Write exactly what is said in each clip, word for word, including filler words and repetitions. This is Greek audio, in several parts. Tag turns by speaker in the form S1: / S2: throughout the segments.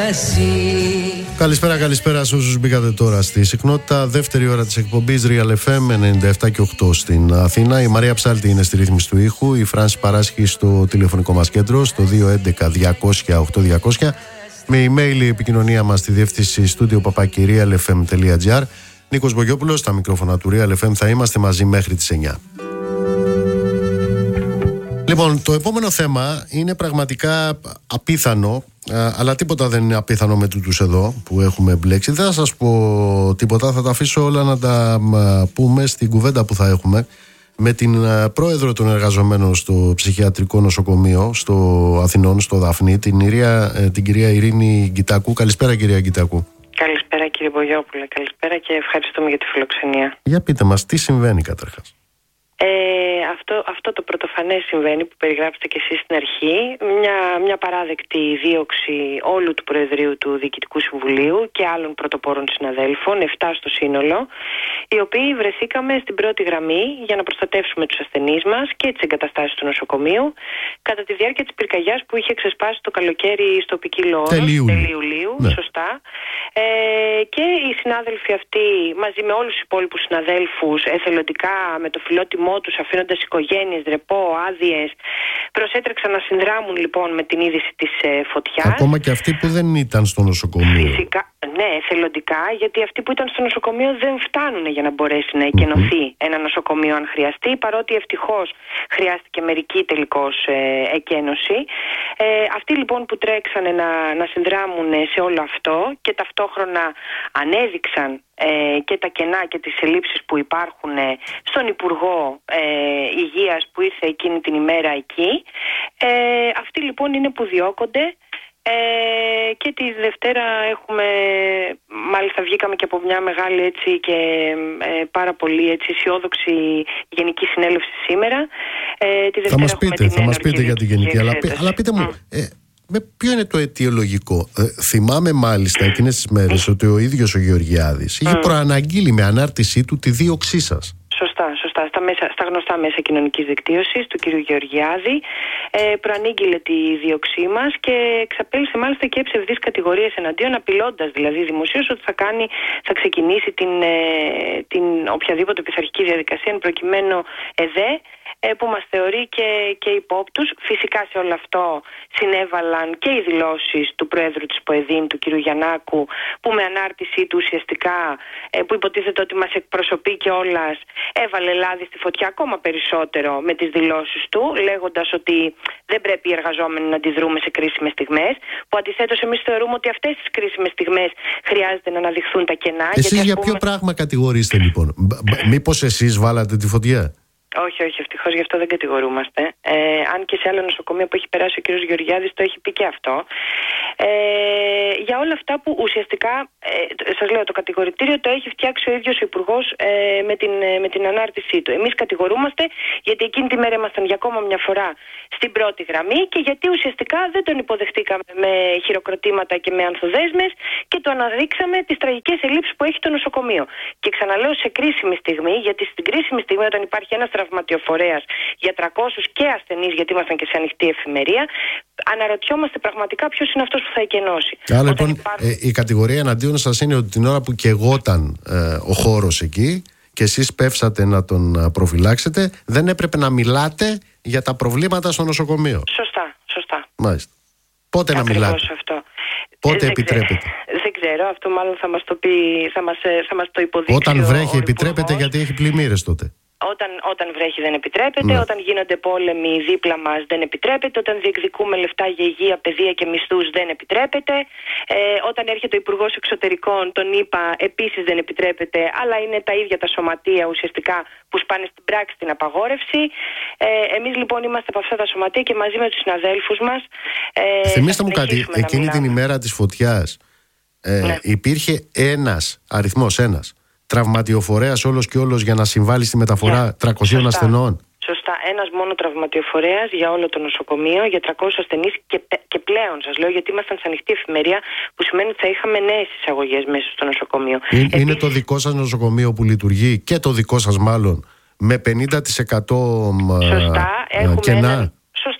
S1: Καλησπέρα, καλησπέρα σε όσους μπήκατε τώρα στη συχνότητα. Δεύτερη ώρα της εκπομπής Real εφ εμ ενενήντα επτά και οκτώ στην Αθήνα. Η Μαρία Ψάλτη είναι στη ρύθμιση του ήχου. Η Φράνση παράσχει στο τηλεφωνικό μας κέντρο στο δύο έντεκα διακόσια οκτώ διακόσια. Με email η επικοινωνία μας στη διεύθυνση στούντιο παπάκι real f m τελεία g r. Νίκος Μπογιόπουλος, στα μικρόφωνα του Real εφ εμ. Θα είμαστε μαζί μέχρι τις εννιά. Λοιπόν, το επόμενο θέμα είναι πραγματικά απίθανο, αλλά τίποτα δεν είναι απίθανο με τούτους εδώ που έχουμε μπλέξει. Δεν θα σας πω τίποτα, θα τα αφήσω όλα να τα πούμε στην κουβέντα που θα έχουμε με την πρόεδρο των εργαζομένων στο ψυχιατρικό νοσοκομείο στο Αθηνών, στο Δαφνί, την, Ηρία, την κυρία Ειρήνη Γκιτάκου. Καλησπέρα, κυρία Γκιτάκου.
S2: Καλησπέρα, κύριε Μπογιόπουλε. Καλησπέρα και ευχαριστούμε για τη φιλοξενία.
S1: Για πείτε μας, τι συμβαίνει καταρχάς?
S2: Ε, αυτό, αυτό το πρωτοφανές συμβαίνει που περιγράψετε και εσείς στην αρχή, μια, μια παράδεκτη δίωξη όλου του Προεδρείου του Διοικητικού Συμβουλίου και άλλων πρωτοπόρων συναδέλφων, επτά στο σύνολο, οι οποίοι βρεθήκαμε στην πρώτη γραμμή για να προστατεύσουμε τους ασθενείς μας και τις εγκαταστάσεις του νοσοκομείου κατά τη διάρκεια της πυρκαγιάς που είχε ξεσπάσει το καλοκαίρι στο Ποικίλο Όρος, τέλη Ιουλίου, ναι. Σωστά. Ε, και οι συνάδελφοι αυτοί μαζί με όλους τους υπόλοιπους συναδέλφους εθελοντικά με το φιλότιμό τους, αφήνοντας οικογένειες, ρεπό, άδειες, προσέτρεξαν να συνδράμουν λοιπόν με την είδηση της ε, φωτιάς.
S1: Ακόμα και αυτοί που δεν ήταν στο νοσοκομείο.
S2: Φυσικά, ναι, εθελοντικά, γιατί αυτοί που ήταν στο νοσοκομείο δεν φτάνουν για να μπορέσει να εκενωθεί mm-hmm. ένα νοσοκομείο αν χρειαστεί, παρότι ευτυχώς χρειάστηκε μερική τελικώς ε, εκένωση. Ε, αυτοί λοιπόν που τρέξανε να, να συνδράμουν σε όλο αυτό και ταυτόχρονα ανέδειξαν Ε, και τα κενά και τις ελλείψεις που υπάρχουν ε, στον Υπουργό ε, Υγείας που ήρθε εκείνη την ημέρα εκεί. Ε, αυτοί λοιπόν είναι που διώκονται ε, και τη Δευτέρα έχουμε, μάλιστα βγήκαμε και από μια μεγάλη έτσι και ε, πάρα πολύ έτσι αισιόδοξη Γενική Συνέλευση σήμερα. Ε, τη
S1: θα μας πείτε, θα μας πείτε για τη Γενική, αλλά, αλλά πείτε μου... Mm. Ε, Με ποιο είναι το αιτιολογικό? Ε, θυμάμαι μάλιστα εκείνες τις μέρες ότι ο ίδιος ο Γεωργιάδης είχε mm. προαναγγείλει με ανάρτησή του τη δίωξή σας.
S2: Σωστά, σωστά. Στα, μέσα, στα γνωστά μέσα κοινωνικής δικτύωσης του κ. Γεωργιάδη ε, προανήγγειλε τη δίωξή μας και εξαπέλυσε μάλιστα και ψευδείς κατηγορίες εναντίον, απειλώντας δηλαδή δημοσίως ότι θα, κάνει, θα ξεκινήσει την, ε, την οποιαδήποτε πειθαρχική διαδικασία εν προκειμένου ΕΔΕ, που μας θεωρεί και, και υπόπτους. Φυσικά σε όλο αυτό συνέβαλαν και οι δηλώσεις του Πρόεδρου της ΠΟΕΔΗΝ, του κ. Γιαννάκου, που με ανάρτησή του ουσιαστικά, που υποτίθεται ότι μας εκπροσωπεί κιόλας, έβαλε λάδι στη φωτιά ακόμα περισσότερο με τις δηλώσεις του, λέγοντας ότι δεν πρέπει οι εργαζόμενοι να αντιδρούμε σε κρίσιμες στιγμές, που αντιθέτως εμείς θεωρούμε ότι αυτές τις κρίσιμες στιγμές χρειάζεται να αναδειχθούν τα κενά.
S1: Εσείς
S2: γιατί,
S1: για
S2: πούμε...
S1: ποιο πράγμα κατηγορείστε λοιπόν? Μήπως εσείς βάλατε τη φωτιά?
S2: Όχι, όχι, ευτυχώς γι' αυτό δεν κατηγορούμαστε. Ε, αν και σε άλλο νοσοκομείο που έχει περάσει ο κ. Γεωργιάδης το έχει πει και αυτό. Ε, για όλα αυτά που ουσιαστικά, ε, σας λέω, το κατηγορητήριο το έχει φτιάξει ο ίδιος ο Υπουργός ε, με, την, ε, με την ανάρτησή του. Εμείς κατηγορούμαστε γιατί εκείνη τη μέρα ήμασταν για ακόμα μια φορά στην πρώτη γραμμή και γιατί ουσιαστικά δεν τον υποδεχτήκαμε με χειροκροτήματα και με ανθοδέσμες και το αναδείξαμε τις τραγικές ελλείψεις που έχει το νοσοκομείο. Και ξαναλέω σε κρίσιμη στιγμή, γιατί στην κρίσιμη στιγμή όταν υπάρχει ένας τραυματιοφορέας για τριακόσιους και ασθενείς, γιατί ήμασταν και σε ανοιχτή εφημερία, αναρωτιόμαστε πραγματικά ποιος είναι αυτός που θα εκενώσει.
S1: Άρα λοιπόν υπάρχουν... ε, η κατηγορία εναντίον σας είναι ότι την ώρα που καιγόταν ε, ο χώρος εκεί και εσείς πέφσατε να τον προφυλάξετε, δεν έπρεπε να μιλάτε για τα προβλήματα στο νοσοκομείο.
S2: Σωστά, σωστά.
S1: Μάλιστα. Πότε
S2: Ακριβώς
S1: να μιλάτε?
S2: Αυτό.
S1: Πότε
S2: δεν
S1: επιτρέπετε?
S2: Ξέρω, δεν ξέρω, αυτό μάλλον θα μας το πει, θα μας, θα μας το υποδείξει.
S1: Όταν βρέχει
S2: ο, ο
S1: επιτρέπετε
S2: υπουργός.
S1: Γιατί έχει πλημμύρες τότε.
S2: Όταν, όταν βρέχει δεν επιτρέπεται, ναι. Όταν γίνονται πόλεμοι δίπλα μας δεν επιτρέπεται, όταν διεκδικούμε λεφτά για υγεία, παιδεία και μισθούς δεν επιτρέπεται, ε, όταν έρχεται ο Υπουργός Εξωτερικών, τον είπα, επίσης δεν επιτρέπεται, αλλά είναι τα ίδια τα σωματεία ουσιαστικά που σπάνε στην πράξη την απαγόρευση. Ε, εμείς λοιπόν είμαστε από αυτά τα σωματεία και μαζί με τους συναδέλφους μας. Ε,
S1: Θυμήστε μου κάτι, εκείνη την ημέρα της φωτιάς ε, ναι. υπήρχε ένας αριθμός, ένας τραυματιοφορέας όλος και όλος για να συμβάλλει στη μεταφορά yeah. τριακοσίων Σωστά. ασθενών.
S2: Σωστά. Ένας μόνο τραυματιοφορέας για όλο το νοσοκομείο, για τριακόσιους ασθενείς και, και πλέον, σας λέω, γιατί ήμασταν σε ανοιχτή εφημερία, που σημαίνει ότι θα είχαμε νέες εισαγωγές μέσα στο νοσοκομείο.
S1: Είναι,
S2: Επίσης,
S1: είναι το δικό σας νοσοκομείο που λειτουργεί και το δικό σας μάλλον με πενήντα τοις εκατό
S2: Σωστά.
S1: Έχουμε κενά.
S2: Ένα... Σωστά, έχουμε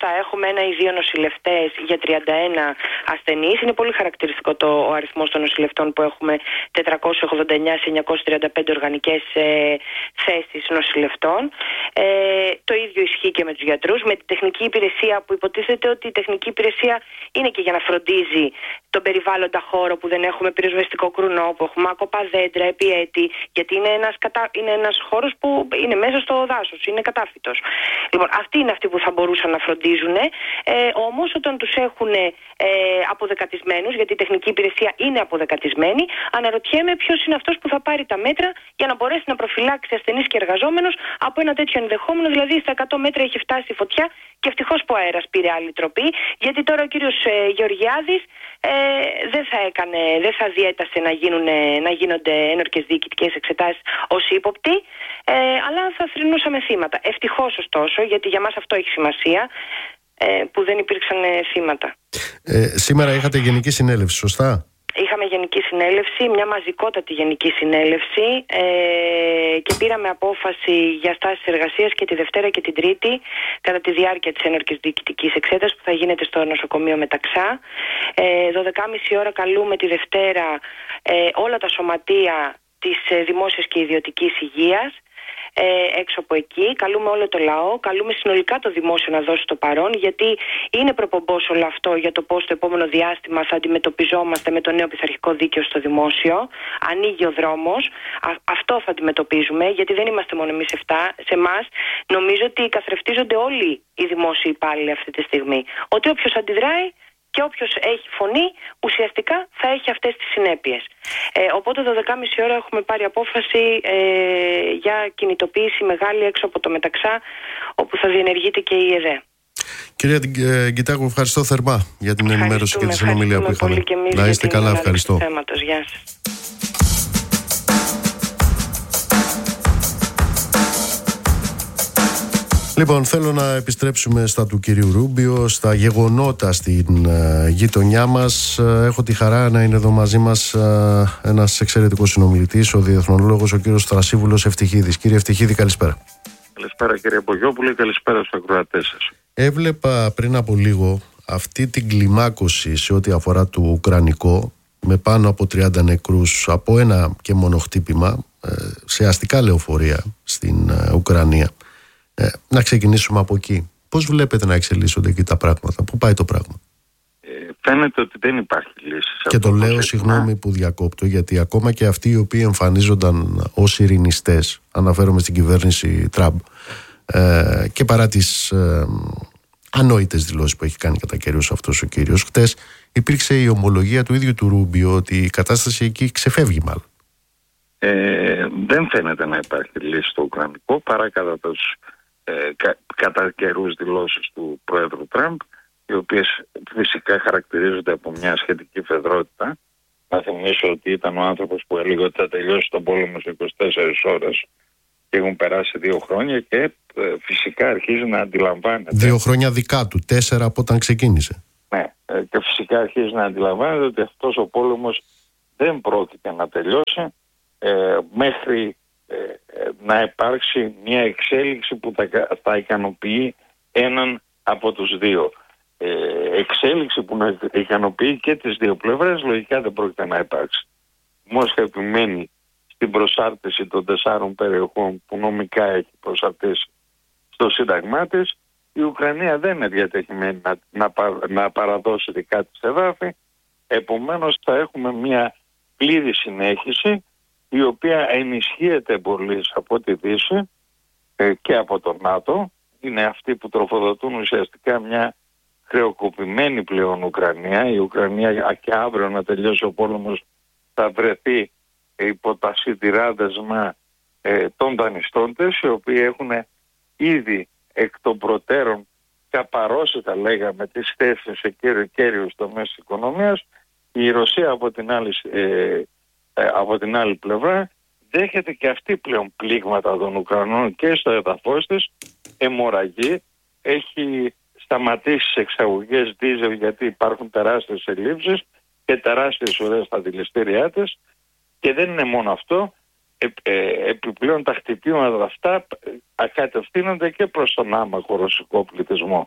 S2: έχουμε ένα ή δύο νοσηλευτές για τριάντα ένα ασθενείς. Είναι πολύ χαρακτηριστικό το, ο αριθμός των νοσηλευτών που έχουμε, τετρακόσιες ογδόντα εννιά σε εννιακόσιες τριάντα πέντε οργανικές ε, θέσεις νοσηλευτών. Ε, το ίδιο ισχύει και με τους γιατρούς, με την τεχνική υπηρεσία, που υποτίθεται ότι η τεχνική υπηρεσία είναι και για να φροντίζει τον περιβάλλοντα χώρο, που δεν έχουμε πυροσβεστικό κρουνό, που έχουμε άκοπα δέντρα, επιέτη, γιατί είναι ένας, κατα... είναι ένας χώρος που είναι μέσα στο δάσος, είναι κατάφυτος. Λοιπόν, αυτοί είναι αυτοί που θα μπορούσαν να φροντίζουν, ε, όμως όταν τους έχουν ε, αποδεκατισμένους, γιατί η τεχνική υπηρεσία είναι αποδεκατισμένη, αναρωτιέμαι ποιος είναι αυτός που θα πάρει τα μέτρα για να μπορέσει να προφυλάξει ασθενείς και εργαζόμενους από ένα τέτοιο ενδεχόμενο. Δηλαδή στα εκατό μέτρα έχει φτάσει η φωτιά και ευτυχώς που ο αέρας πήρε άλλη τροπή, γιατί τώρα ο κύριος ε, Γεωργιάδης ε, δεν θα έκανε, δεν θα διέτασε να, γίνουν, να γίνονται ένορκες διοικητικές εξετάσεις ως ύποπτοι, ε, αλλά θα θρηνούσαμε θύματα. Ευτυχώς ωστόσο, γιατί για μας αυτό έχει σημασία, ε, που δεν υπήρξαν ε, θύματα.
S1: Ε, σήμερα είχατε γενική συνέλευση, σωστά?
S2: Είχαμε γενική συνέλευση, μια μαζικότατη γενική συνέλευση ε, και πήραμε απόφαση για στάσεις εργασίας και τη Δευτέρα και την Τρίτη κατά τη διάρκεια της ένορκης διοικητικής εξέτασης που θα γίνεται στο νοσοκομείο Μεταξά. Ε, δώδεκα και μισή ώρα καλούμε τη Δευτέρα ε, όλα τα σωματεία της ε, δημόσιας και ιδιωτικής υγείας Ε, έξω από εκεί, καλούμε όλο το λαό, καλούμε συνολικά το δημόσιο να δώσει το παρόν, γιατί είναι προπομπός όλο αυτό για το πώς το επόμενο διάστημα θα αντιμετωπιζόμαστε με το νέο πειθαρχικό δίκαιο στο δημόσιο. Ανοίγει ο δρόμος, Α, αυτό θα αντιμετωπίζουμε, γιατί δεν είμαστε μόνο εμείς εφτά. Σε εμάς νομίζω ότι καθρεφτίζονται όλοι οι δημόσιοι υπάλληλοι αυτή τη στιγμή. Ότι όποιος αντιδράει και όποιος έχει φωνή ουσιαστικά θα έχει αυτές τις συνέπειες. Ε, οπότε δώδεκα και μισή ώρα έχουμε πάρει απόφαση ε, για κινητοποίηση μεγάλη έξω από το Μεταξά, όπου θα διενεργείται και η ΕΔΕ.
S1: Κυρία Γκιτάκου, ευχαριστώ θερμά για την ενημέρωση και τη συνομιλία που είχαμε. Να είστε καλά, ευχαριστώ.
S2: Θέματος. Γεια σας.
S1: Λοιπόν, θέλω να επιστρέψουμε στα του κυρίου Ρούμπιο, στα γεγονότα στην uh, γειτονιά μας. Uh, έχω τη χαρά να είναι εδώ μαζί μας uh, ένας εξαιρετικός συνομιλητής, ο διεθνολόγος, ο κύριος Θρασίβουλος Ευτυχίδης. Κύριε Ευτυχίδη, καλησπέρα.
S3: Καλησπέρα κύριε Μπογιόπουλε, καλησπέρα στους ακροατές σας.
S1: Έβλεπα πριν από λίγο αυτή την κλιμάκωση σε ό,τι αφορά το ουκρανικό, με πάνω από τριάντα νεκρούς από ένα και μόνο χτύπημα σε αστικά λεωφορεία στην uh, Ουκρανία. Ε, να ξεκινήσουμε από εκεί. Πώς βλέπετε να εξελίσσονται εκεί τα πράγματα, πού πάει το πράγμα?
S3: Ε, φαίνεται ότι δεν υπάρχει λύση.
S1: Και το λέω, συγγνώμη που διακόπτω, γιατί ακόμα και αυτοί οι οποίοι εμφανίζονταν ως ειρηνιστές, αναφέρομαι στην κυβέρνηση Τραμπ, ε, και παρά τις ε, ανόητες δηλώσεις που έχει κάνει κατά καιρούς αυτός ο κύριος, χτες υπήρξε η ομολογία του ίδιου του Ρούμπιο ότι η κατάσταση εκεί ξεφεύγει μάλλον.
S3: Ε, δεν φαίνεται να υπάρχει λύση στο Ουκρανικό παρά κατά τους Ε, κα, κατά καιρούς δηλώσεις του Πρόεδρου Τραμπ, οι οποίες φυσικά χαρακτηρίζονται από μια σχετική φεδρότητα. Να θυμίσω ότι ήταν ο άνθρωπος που έλεγε ότι θα τελειώσει τον πόλεμο σε είκοσι τέσσερις ώρες και έχουν περάσει δύο χρόνια και ε, φυσικά αρχίζει να αντιλαμβάνεται.
S1: Δύο χρόνια δικά του, τέσσερα από όταν ξεκίνησε.
S3: Ναι, ε, και φυσικά αρχίζει να αντιλαμβάνεται ότι αυτός ο πόλεμος δεν πρόκειται να τελειώσει ε, μέχρι Ε, να υπάρξει μια εξέλιξη που θα, θα ικανοποιεί έναν από τους δύο. Ε, εξέλιξη που να ικανοποιεί και τις δύο πλευρές λογικά δεν πρόκειται να υπάρξει. Μόσχα επιμένει στην προσάρτηση των τεσσάρων περιοχών που νομικά έχει προσαρτήσει στο σύνταγμά της. Η Ουκρανία δεν είναι διατεθειμένη να, να, να παραδώσει δικά της εδάφη. Επομένως θα έχουμε μια πλήρη συνέχιση, η οποία ενισχύεται πολύ από τη Δύση ε, και από το ΝΑΤΟ. Είναι αυτοί που τροφοδοτούν ουσιαστικά μια χρεοκοπημένη πλέον Ουκρανία. Η Ουκρανία και αύριο να τελειώσει ο πόλεμος θα βρεθεί υπό τα σιδηράδεσμα ε, των δανειστών της, οι οποίοι έχουν ήδη εκ των προτέρων καπαρώσει, θα λέγαμε, τις θέσεις σε κέριους τομείς της οικονομίας. Η Ρωσία από την άλλη ε, από την άλλη πλευρά δέχεται και αυτή πλέον πλήγματα των Ουκρανών και στο εδαφός της, αιμορραγεί, έχει σταματήσει τις εξαγωγές δίζελ γιατί υπάρχουν τεράστιες ελλείψεις και τεράστιες ουρές στα δηληστήριά της, και δεν είναι μόνο αυτό, ε, ε, επιπλέον τα χτυπήματα αυτά κατευθύνονται και προς τον άμαχο ρωσικό πληθυσμό.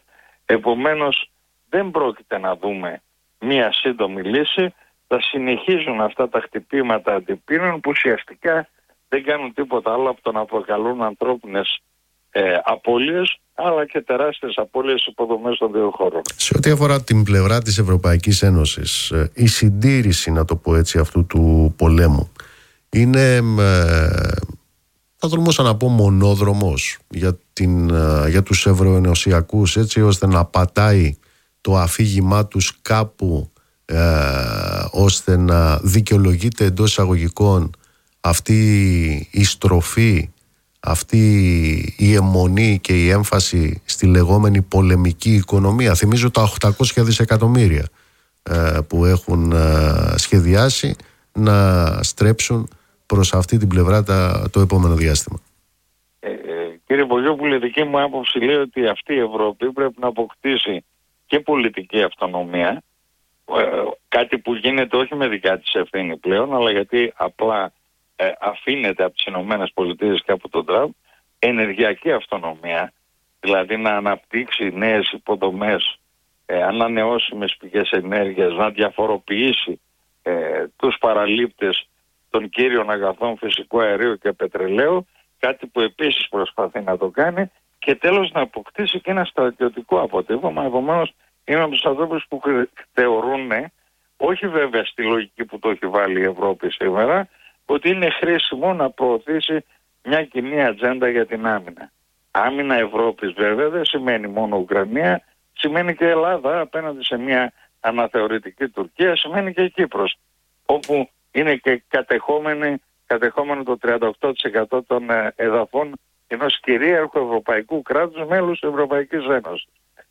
S3: Επομένως δεν πρόκειται να δούμε μία σύντομη λύση. Θα συνεχίζουν αυτά τα χτυπήματα αντιπίνων που ουσιαστικά δεν κάνουν τίποτα άλλο από το να προκαλούν ανθρώπινες ε, απώλειες, αλλά και τεράστιες απώλειες υποδομές των δύο χώρων. Σε
S1: ό,τι αφορά την πλευρά της Ευρωπαϊκής Ένωσης, η συντήρηση, να το πω έτσι, αυτού του πολέμου είναι, ε, θα τολμούσα να πω, μονόδρομος για, την, ε, για τους ευρωενωσιακούς, έτσι ώστε να πατάει το αφήγημά τους κάπου, ε, ώστε να δικαιολογείται εντός εισαγωγικών αυτή η στροφή, αυτή η αιμονή και η έμφαση στη λεγόμενη πολεμική οικονομία. Θυμίζω τα οκτακόσια δισεκατομμύρια ε, που έχουν ε, σχεδιάσει να στρέψουν προς αυτή την πλευρά τα, το επόμενο διάστημα.
S3: Ε, ε, κύριε Βογιόπουλε, η δική μου άποψη λέει ότι αυτή η Ευρώπη πρέπει να αποκτήσει και πολιτική αυτονομία, ε, κάτι που γίνεται όχι με δικά της ευθύνη πλέον, αλλά γιατί απλά ε, αφήνεται από τις Ηνωμένες Πολιτείες και από τον Τραμπ, ενεργειακή αυτονομία, δηλαδή να αναπτύξει νέες υποδομές, ε, ανανεώσιμες πηγές ενέργειας, να διαφοροποιήσει ε, τους παραλήπτες των κύριων αγαθών φυσικού αερίου και πετρελαίου, κάτι που επίσης προσπαθεί να το κάνει, και τέλος να αποκτήσει και ένα στρατιωτικό αποτύπωμα. Επομένως είναι από τους ανθρώπους που θεωρούν, όχι βέβαια στη λογική που το έχει βάλει η Ευρώπη σήμερα, ότι είναι χρήσιμο να προωθήσει μια κοινή ατζέντα για την άμυνα. Άμυνα Ευρώπης βέβαια δεν σημαίνει μόνο Ουκρανία, σημαίνει και Ελλάδα απέναντι σε μια αναθεωρητική Τουρκία, σημαίνει και Κύπρος, όπου είναι και κατεχόμενη, κατεχόμενο το τριάντα οκτώ τοις εκατό των εδαφών ενός κυρίαρχου ευρωπαϊκού κράτους, μέλους της Ευρωπαϊκής Ένωσης.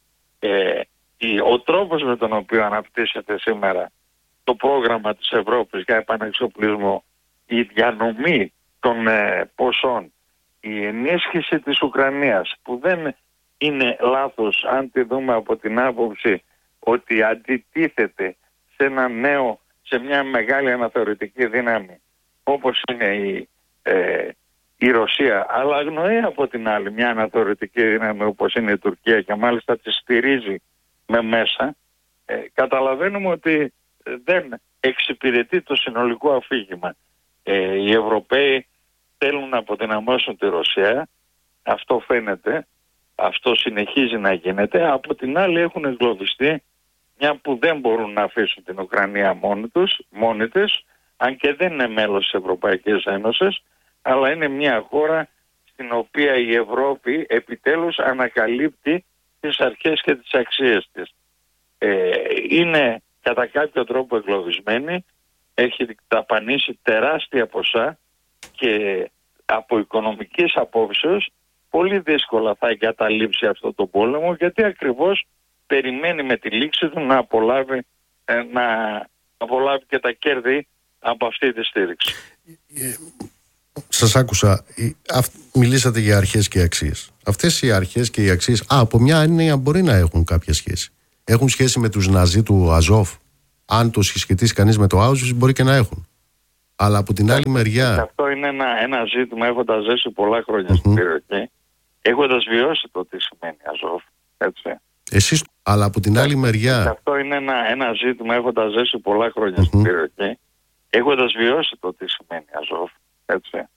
S3: Ε, ο τρόπος με τον οποίο αναπτύσσεται σήμερα το πρόγραμμα της Ευρώπης για επανεξοπλισμό, η διανομή των ε, ποσών, η ενίσχυση της Ουκρανίας, που δεν είναι λάθος αν τη δούμε από την άποψη ότι αντιτίθεται σε ένα νέο, σε μια μεγάλη αναθεωρητική δύναμη όπως είναι η, ε, η Ρωσία, αλλά αγνοεί από την άλλη μια αναθεωρητική δύναμη όπως είναι η Τουρκία και μάλιστα τη στηρίζει με μέσα, ε, καταλαβαίνουμε ότι δεν εξυπηρετεί το συνολικό αφήγημα. Ε, οι Ευρωπαίοι θέλουν να αποδυναμώσουν τη Ρωσία, αυτό φαίνεται, αυτό συνεχίζει να γίνεται. Από την άλλη έχουν εγκλωβιστεί, μια που δεν μπορούν να αφήσουν την Ουκρανία μόνοι τους, μόνοι της, αν και δεν είναι μέλος της Ευρωπαϊκής Ένωσης, αλλά είναι μια χώρα στην οποία η Ευρώπη επιτέλους ανακαλύπτει τις αρχές και τις αξίες της. Ε, είναι κατά κάποιο τρόπο εγκλωβισμένη, έχει ταπανίσει τεράστια ποσά και από οικονομικής απόψεως πολύ δύσκολα θα εγκαταλείψει αυτό το πόλεμο, γιατί ακριβώς περιμένει με τη λήξη του να απολάβει, ε, να απολάβει και τα κέρδη από αυτή τη στήριξη.
S1: Ε, σας άκουσα, μιλήσατε για αρχές και αξίες. Αυτές οι αρχές και οι αξίες, α, από μια έννοια μπορεί να έχουν κάποια σχέση. Έχουν σχέση με τους Ναζί του Αζόφ. Αν το συσχετίσει κανείς με το Auschwitz μπορεί και να έχουν. Αλλά από την άλλη μεριά...
S3: Αυτό είναι ένα, ένα ζήτημα, έχοντας ζήσει πολλά χρόνια mm-hmm. στην περιοχή, έχοντας βιώσει το τι σημαίνει Αζόφ. Έτσι.
S1: Εσείς, αλλά από την άλλη μεριά...
S3: Αυτό είναι ένα, ένα ζήτημα, έχοντας ζήσει πολλά χρόνια mm-hmm. στην περιοχή, έχοντας βιώσει το τι σημαίνει Αζόφ. Έτσι.